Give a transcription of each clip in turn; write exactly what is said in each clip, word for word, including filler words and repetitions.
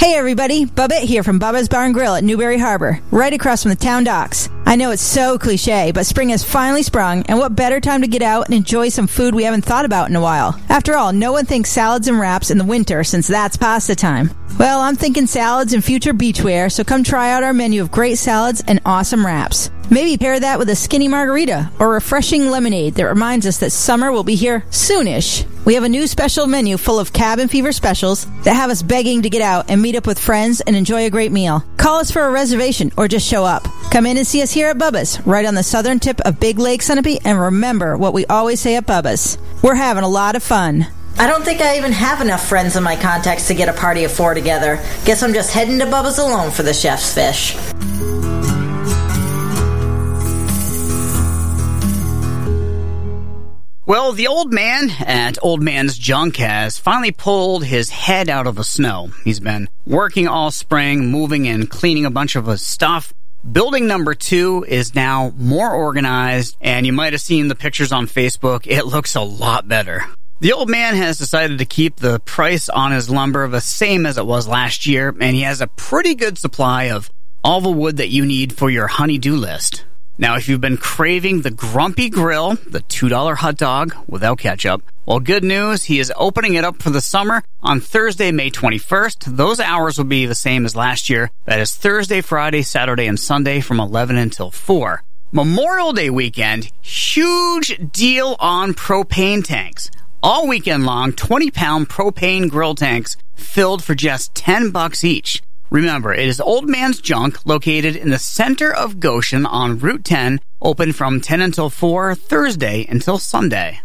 Hey everybody, Bubba here from Bubba's Bar and Grill at Newberry Harbor, right across from the town docks. I know it's so cliche, but spring has finally sprung, and what better time to get out and enjoy some food we haven't thought about in a while. After all, no one thinks salads and wraps in the winter since that's pasta time. Well, I'm thinking salads and future beachwear, so come try out our menu of great salads and awesome wraps. Maybe pair that with a skinny margarita or refreshing lemonade that reminds us that summer will be here soonish. We have a new special menu full of cabin fever specials that have us begging to get out and meet up with friends and enjoy a great meal. Call us for a reservation or just show up. Come in and see us here at Bubba's, right on the southern tip of Big Lake, Sunapee, and remember what we always say at Bubba's. We're having a lot of fun. I don't think I even have enough friends in my contacts to get a party of four together. Guess I'm just heading to Bubba's alone for the chef's fish. Well, the old man at Old Man's Junk has finally pulled his head out of the snow. He's been working all spring, moving and cleaning a bunch of his stuff. Building number two is now more organized, and you might have seen the pictures on Facebook. It looks a lot better. The old man has decided to keep the price on his lumber the same as it was last year, and he has a pretty good supply of all the wood that you need for your honey-do list. Now, if you've been craving the Grumpy Grill, the two dollar hot dog without ketchup, well, good news, he is opening it up for the summer on Thursday, May twenty-first. Those hours will be the same as last year. That is Thursday, Friday, Saturday, and Sunday from eleven until four. Memorial Day weekend, huge deal on propane tanks. All weekend long, twenty pound propane grill tanks filled for just ten bucks each. Remember, it is Old Man's Junk, located in the center of Goshen on Route ten, open from ten until four, Thursday until Sunday.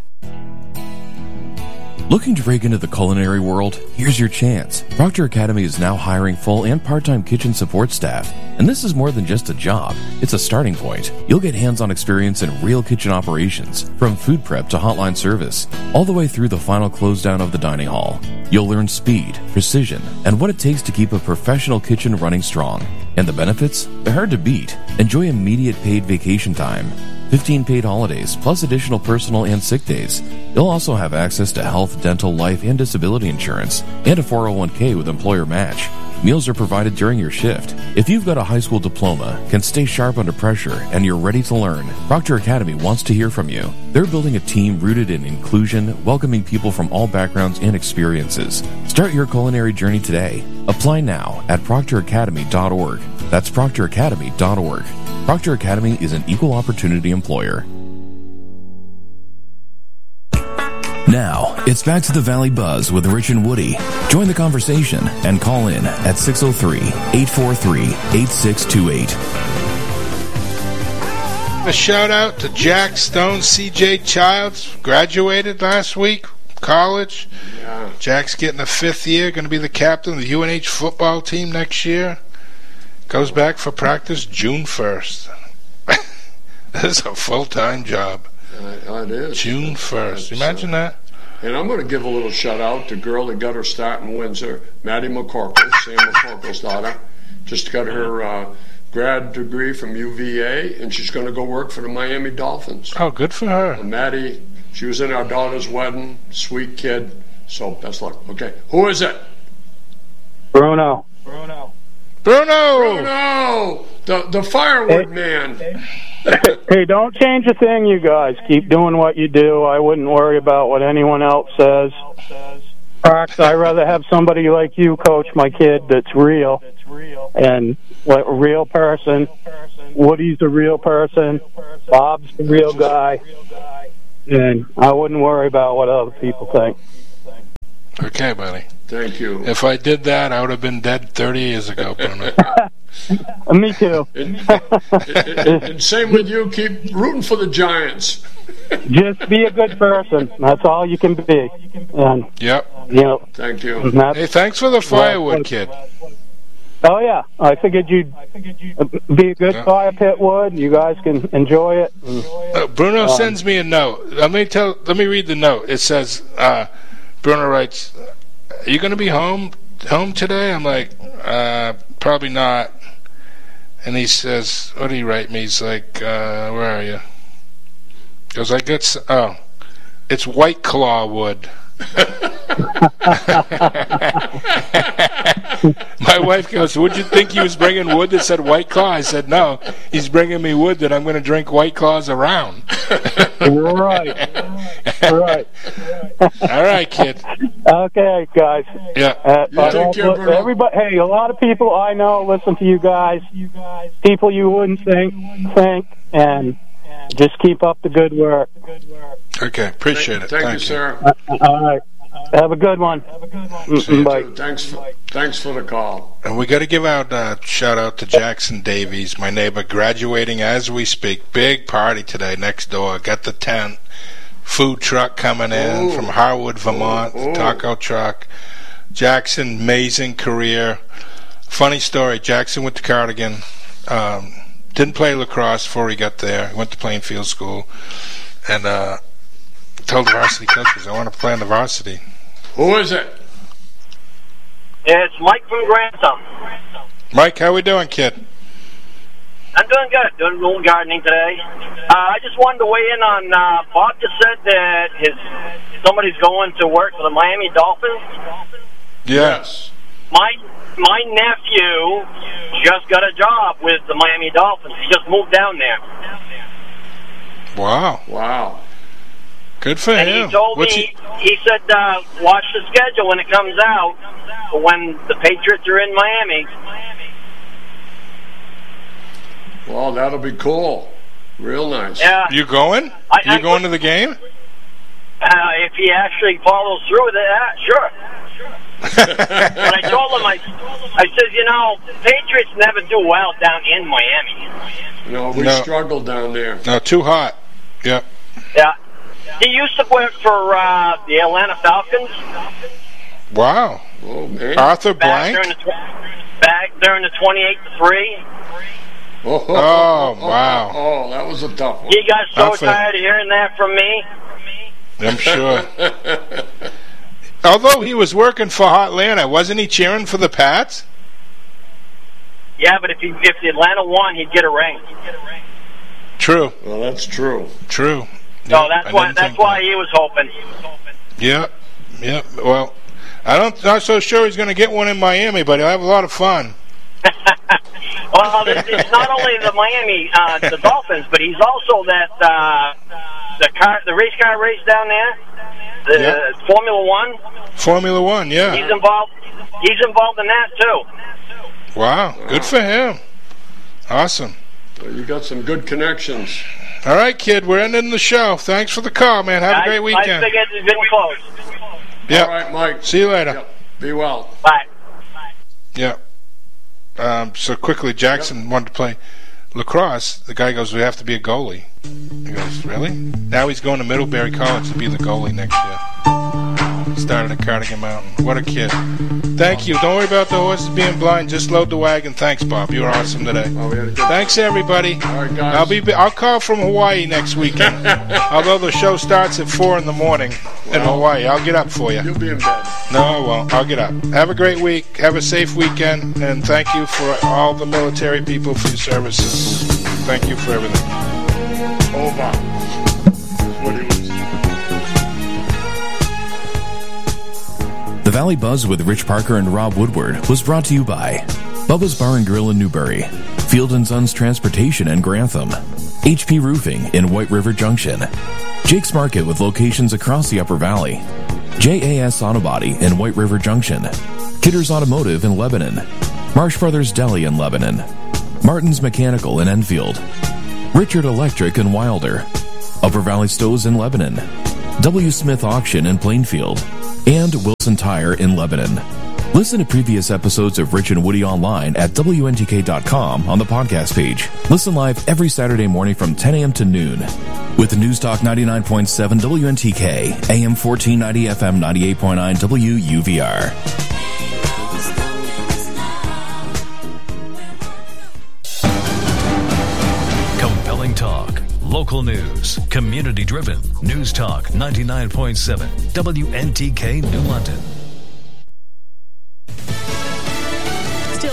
Looking to break into the culinary world? Here's your chance. Proctor Academy is now hiring full and part-time kitchen support staff. And this is more than just a job. It's a starting point. You'll get hands-on experience in real kitchen operations, from food prep to hotline service, all the way through the final close down of the dining hall. You'll learn speed, precision, and what it takes to keep a professional kitchen running strong. And the benefits? They're hard to beat. Enjoy immediate paid vacation time, fifteen paid holidays, plus additional personal and sick days. You'll also have access to health, dental, life, and disability insurance, and a four oh one k with employer match. Meals are provided during your shift. If you've got a high school diploma, can stay sharp under pressure, and you're ready to learn, Proctor Academy wants to hear from you. They're building a team rooted in inclusion, welcoming people from all backgrounds and experiences. Start your culinary journey today. Apply now at proctor academy dot org. That's proctor academy dot org. Proctor Academy is an equal opportunity employer. Now, it's back to the Valley Buzz with Rich and Woody. Join the conversation and call in at six oh three, eight four three, eight six two eight. A shout out to Jack Stone, C J Childs, graduated last week, college. Yeah. Jack's getting a fifth year, going to be the captain of the U N H football team next year. Goes back for practice June first. This is a full-time job. Uh, it is. June first. Imagine that. And I'm going to give a little shout-out to a girl that got her start in Windsor, Maddie McCorkle, Sam McCorkle's daughter. Just got her uh, grad degree from U V A, and she's going to go work for the Miami Dolphins. Oh, good for her. And Maddie, she was in our daughter's wedding. Sweet kid. So, best luck. Okay. Who is it? Bruno. Bruno. Bruno! Bruno! The, the firewood hey. man. Hey, don't change a thing, you guys. Keep doing what you do. I wouldn't worry about what anyone else says. Prox, I'd rather have somebody like you coach my kid that's real. And what a real person. Woody's a real person. Bob's a real guy. And I wouldn't worry about what other people think. Okay, buddy. Thank you. If I did that, I would have been dead thirty years ago, Bruno. Me too. and, and, and same with you. Keep rooting for the Giants. Just be a good person. That's all you can be. And, yep. You know, thank you. Hey, thanks for the firewood, kid. Oh, yeah. I figured you'd be a good yeah. fire pit wood. You guys can enjoy it. And, uh, Bruno um, sends me a note. Let me tell. Let me read the note. It says, uh, Bruno writes, "Are you going to be home home today?" I'm like, uh, probably not. And he says, what did he write me? He's like, uh, where are you? He goes, I got, oh, it's White Claw wood. My wife goes, would you think he was bringing wood that said White Claw? I said, no, he's bringing me wood that I'm going to drink White Claws around. Right. Right. All right, kid. Okay, guys. Yeah. Uh, You I take don't- care, Bruno. everybody, hey, a lot of people I know listen to you guys. People you wouldn't think, think, and just keep up the good work. Okay, appreciate Thank, it. thank you, sir. Uh, all right. Have a good one. See you. Bye. Thanks for, thanks for the call. And we got to give out uh, shout out to Jackson Davies, my neighbor, graduating as we speak. Big party today next door. Got the tent, food truck coming in Ooh. from Harwood, Vermont, Ooh. taco truck. Jackson, amazing career. Funny story. Jackson went to Cardigan. Um, didn't play lacrosse before he got there. He went to Plainfield School, and uh, told the varsity coaches, "I want to play on the varsity." Who is it? It's Mike from Grantham. Mike, how we doing, kid? I'm doing good. Doing a little gardening today. Uh, I just wanted to weigh in on, uh, Bob just said that his somebody's going to work for the Miami Dolphins. Yes. My my nephew just got a job with the Miami Dolphins. He just moved down there. Wow. Wow. Good for And him. he told What's me, he, he said, uh, watch the schedule when it comes out, when the Patriots are in Miami. Well, that'll be cool. Real nice. Yeah. You going? I- you I- going to the game? Uh, if he actually follows through with it, uh, sure. But I told him, I, I said, you know, the Patriots never do well down in Miami. No, we No. struggled down there. No, too hot. Yep. Yeah. He used to work for uh, the Atlanta Falcons Wow. Oh, man. Arthur back Blank? during the tw- back during the twenty-eight to three. Oh, Oh, wow. Oh, that was a tough one. He got so Arthur. tired of hearing that from me. I'm sure. Although he was working for Atlanta, wasn't he cheering for the Pats? Yeah, but if he, if the Atlanta won, he'd get a ring. True. Well, that's true. True. So Yep, that's I why didn't that's think why that. he was hoping. Yep. Yep. Well, I don't. Not so sure he's going to get one in Miami, but he'll have a lot of fun. Well, it's, it's not only the Miami, uh, the Dolphins, but he's also that uh, the car, the race car race down there, the Yeah. Formula One. Formula One. Yeah. He's involved. He's involved in that too. Wow. Good for him. Awesome. Well, you got some good connections. All right, kid. We're ending the show. Thanks for the call, man. Have a great I, weekend. I figured it's been close. Yep. All right, Mike. See you later. Yep. Be well. Bye. Yeah. Um, so quickly, Jackson wanted to play lacrosse. The guy goes, "We have to be a goalie." He goes, "Really?" Now he's going to Middlebury College to be the goalie next year. Started at Cardigan Mountain. What a kid. Thank you. Don't worry about the horses being blind. Just load the wagon. Thanks, Bob. You were awesome today. Oh, we had a good Thanks, everybody. All right, guys. I'll be. I'll call from Hawaii next weekend. Although the show starts at four in the morning in Well, Hawaii, I'll get up for you. You'll be in bed. No, I won't. I'll get up. Have a great week. Have a safe weekend. And thank you for all the military people for your services. Thank you for everything. Over. What he was. The Valley Buzz with Rich Parker and Rob Woodward was brought to you by Bubba's Bar and Grill in Newbury, Field and Sons Transportation in Grantham, H P Roofing in White River Junction, Jake's Market with locations across the Upper Valley, J A S Auto Body in White River Junction, Kidder's Automotive in Lebanon, Marsh Brothers Deli in Lebanon, Martin's Mechanical in Enfield, Richard Electric in Wilder, Upper Valley Stoves in Lebanon, W. Smith Auction in Plainfield, and Wilson Tire in Lebanon. Listen to previous episodes of Rich and Woody online at W N T K dot com on the podcast page. Listen live every Saturday morning from ten a.m. to noon with News Talk ninety-nine point seven W N T K, A M fourteen ninety, F M ninety-eight point nine W U V R. Compelling talk, local news, community driven. News Talk ninety-nine point seven W N T K New London. Still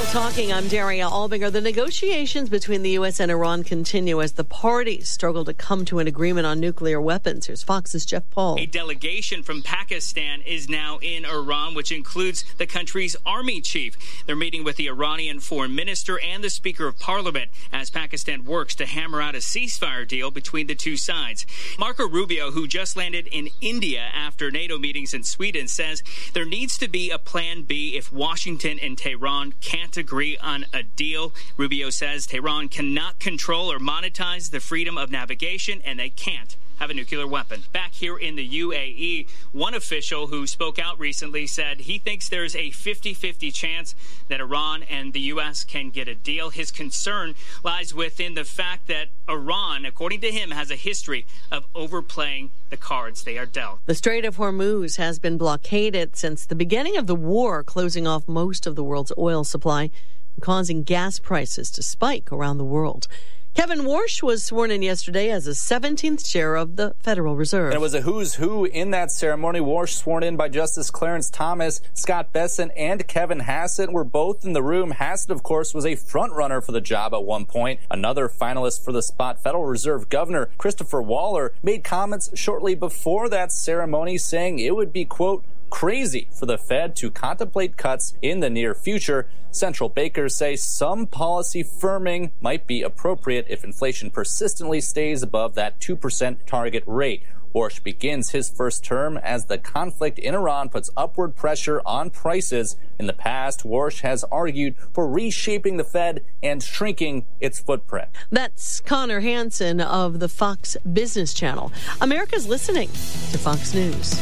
Talking, I'm Daria Albinger. The negotiations between the U S and Iran continue as the parties struggle to come to an agreement on nuclear weapons. Here's Fox's Jeff Paul. A delegation from Pakistan is now in Iran, which includes the country's army chief. They're meeting with the Iranian foreign minister and the Speaker of Parliament as Pakistan works to hammer out a ceasefire deal between the two sides. Marco Rubio, who just landed in India after NATO meetings in Sweden, says there needs to be a plan B if Washington and Tehran can't agree on a deal. Rubio says Tehran cannot control or monetize the freedom of navigation, and they can't have a nuclear weapon. Back here in the U A E, one official who spoke out recently said he thinks there's a fifty-fifty chance that Iran and the U S can get a deal. His concern lies within the fact that Iran, according to him, has a history of overplaying the cards they are dealt. The Strait of Hormuz has been blockaded since the beginning of the war, closing off most of the world's oil supply and causing gas prices to spike around the world. Kevin Warsh was sworn in yesterday as the seventeenth chair of the Federal Reserve. And it was a who's who in that ceremony. Warsh, sworn in by Justice Clarence Thomas, Scott Bessent, and Kevin Hassett, were both in the room. Hassett, of course, was a front-runner for the job at one point. Another finalist for the spot, Federal Reserve Governor Christopher Waller, made comments shortly before that ceremony saying it would be, quote, crazy for the Fed to contemplate cuts in the near future. Central bankers say some policy firming might be appropriate if inflation persistently stays above that two percent target rate. Warsh begins his first term as the conflict in Iran puts upward pressure on prices. In the past, Warsh has argued for reshaping the Fed and shrinking its footprint. That's Connor Hansen of the Fox Business Channel. America's listening to Fox News.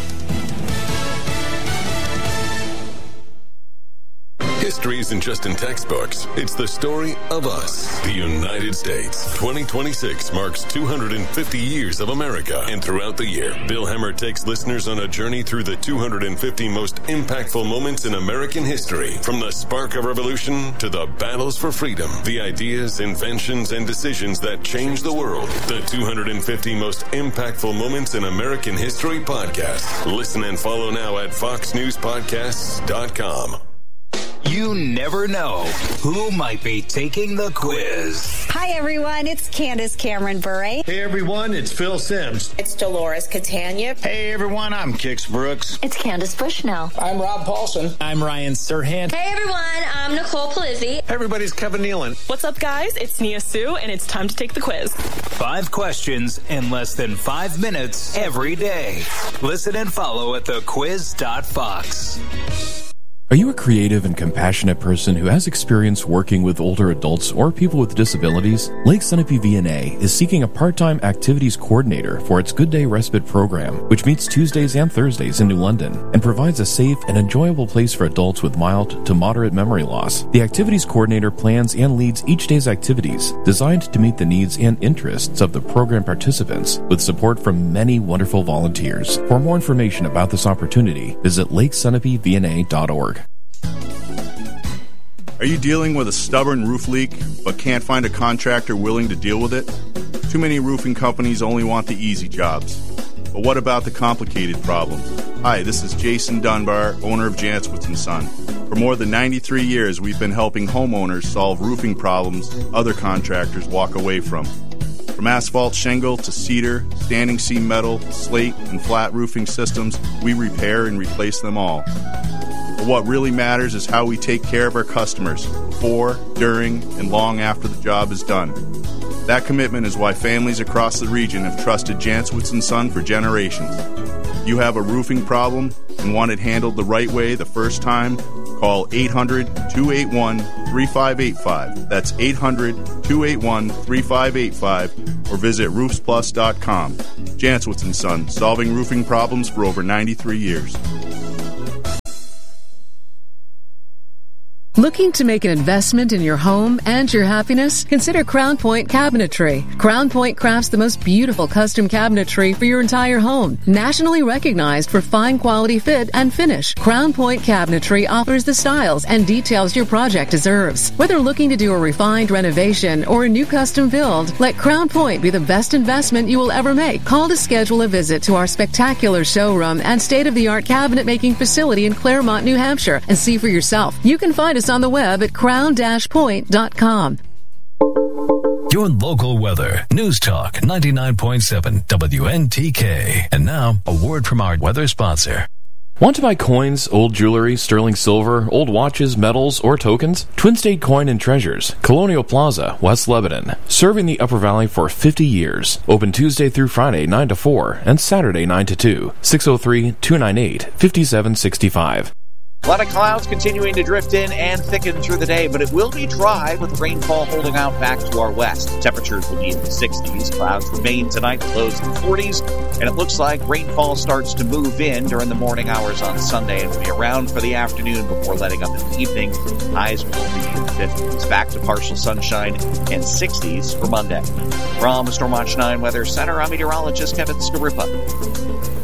History isn't just in textbooks. It's the story of us, the United States. twenty twenty-six marks two hundred fifty years of America. And throughout the year, Bill Hemmer takes listeners on a journey through the two hundred fifty most impactful moments in American history. From the spark of revolution to the battles for freedom, the ideas, inventions, and decisions that changed the world. The two hundred fifty most impactful moments in American history podcast. Listen and follow now at fox news podcasts dot com. You never know who might be taking the quiz. Hi, everyone. It's Candace Cameron Bure. Hey, everyone. It's Phil Sims. It's Dolores Catania. Hey, everyone. I'm Kix Brooks. It's Candace Bushnell. I'm Rob Paulson. I'm Ryan Serhant. Hey, everyone. I'm Nicole Polizzi. Hey, everybody's Kevin Nealon. What's up, guys? It's Nia Sue, and it's time to take the quiz. Five questions in less than five minutes every day. Listen and follow at the quiz dot fox. Are you a creative and compassionate person who has experience working with older adults or people with disabilities? Lake Sunapee V N A is seeking a part-time activities coordinator for its Good Day Respite program, which meets Tuesdays and Thursdays in New London and provides a safe and enjoyable place for adults with mild to moderate memory loss. The activities coordinator plans and leads each day's activities designed to meet the needs and interests of the program participants with support from many wonderful volunteers. For more information about this opportunity, visit lake sunapee v n a dot org. Are you dealing with a stubborn roof leak but can't find a contractor willing to deal with it? Too many roofing companies only want the easy jobs. But what about the complicated problems? Hi, this is Jason Dunbar, owner of Jantzwitz and Son. For more than ninety-three years, we've been helping homeowners solve roofing problems other contractors walk away from. From asphalt shingle to cedar, standing seam metal, slate, and flat roofing systems, we repair and replace them all. But what really matters is how we take care of our customers before, during, and long after the job is done. That commitment is why families across the region have trusted Jantzwitz and Son for generations. If you have a roofing problem and want it handled the right way the first time, call eight hundred, two eight one, three five eight five. That's eight hundred, two eight one, three five eight five or visit roofs plus dot com. Jantzwitz and Son, solving roofing problems for over ninety-three years. Looking to make an investment in your home and your happiness? Consider Crown Point Cabinetry. Crown Point crafts the most beautiful custom cabinetry for your entire home. Nationally recognized for fine quality fit and finish, Crown Point Cabinetry offers the styles and details your project deserves. Whether looking to do a refined renovation or a new custom build, let Crown Point be the best investment you will ever make. Call to schedule a visit to our spectacular showroom and state-of-the-art cabinet making facility in Claremont, New Hampshire, and see for yourself. You can find us us on the web at crown point dot com. Your local weather. News Talk ninety-nine point seven W N T K. And now, a word from our weather sponsor. Want to buy coins, old jewelry, sterling silver, old watches, medals, or tokens? Twin State Coin and Treasures, Colonial Plaza, West Lebanon. Serving the Upper Valley for fifty years. Open Tuesday through Friday, nine to four, and Saturday, nine to two. six oh three, two nine eight, five seven six five. A lot of clouds continuing to drift in and thicken through the day, but it will be dry with rainfall holding out back to our west. Temperatures will be in the sixties. Clouds remain tonight, lows in the forties, and it looks like rainfall starts to move in during the morning hours on Sunday and will be around for the afternoon before letting up in the evening. Highs will be in the fifties. Back to partial sunshine and sixties for Monday. From Storm Watch nine Weather Center, I'm meteorologist Kevin Scaruppa.